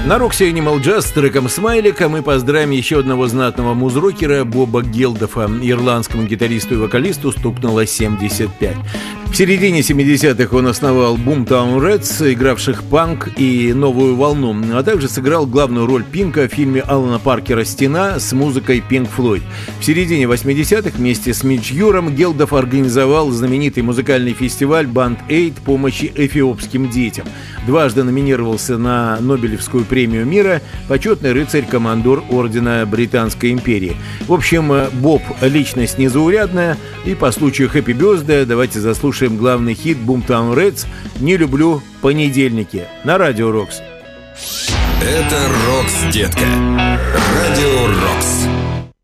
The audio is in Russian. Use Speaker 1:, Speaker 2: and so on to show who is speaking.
Speaker 1: На Рокси Animal Jazz с треком «Смайлика» мы поздравим еще одного знатного музрокера Боба Гелдофа. Ирландскому гитаристу и вокалисту стукнуло 75. В середине 70-х он основал Boomtown Rats, игравших панк и новую волну, а также сыграл главную роль Пинка в фильме Алана Паркера «Стена» с музыкой Pink Floyd. В середине 80-х вместе с Митч Юром Гелдоф организовал знаменитый музыкальный фестиваль Band Aid помощи эфиопским детям. Дважды номинировался на Нобелевскую премию мира, почетный рыцарь-командор ордена Британской империи. В общем, Боб – личность незаурядная, и по случаю Happy Birthday давайте заслушаем главный хит Boomtown Rats «Не люблю понедельники» на Радио Рокс.
Speaker 2: Это Рокс, детка. Радио Рокс.